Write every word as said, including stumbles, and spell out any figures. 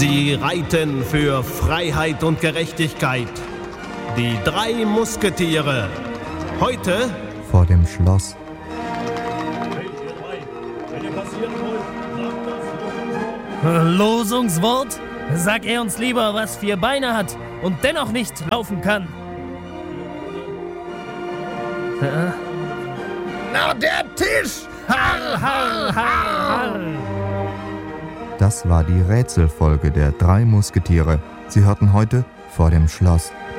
Sie reiten für Freiheit und Gerechtigkeit. Die drei Musketiere. Heute vor dem Schloss. Losungswort? Sag er uns lieber, was vier Beine hat und dennoch nicht laufen kann. Ja. Na, der Tisch! Harr, harr, harr, harr. Das war die Rätselfolge der drei Musketiere. Sie hörten heute vor dem Schloss.